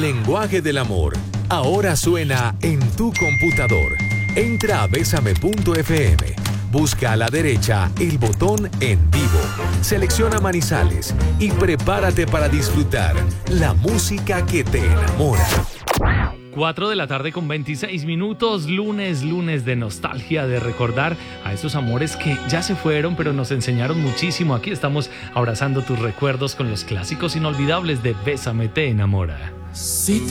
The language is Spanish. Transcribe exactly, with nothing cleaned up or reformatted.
lenguaje del amor ahora suena en tu computador. Entra a besame punto efe eme, busca a la derecha el botón En Vivo, selecciona Manizales y prepárate para disfrutar la música que te enamora. cuatro de la tarde con veintiséis minutos, lunes, lunes de nostalgia, de recordar a esos amores que ya se fueron, pero nos enseñaron muchísimo. Aquí estamos abrazando tus recuerdos con los clásicos inolvidables de Bésame te enamora. Si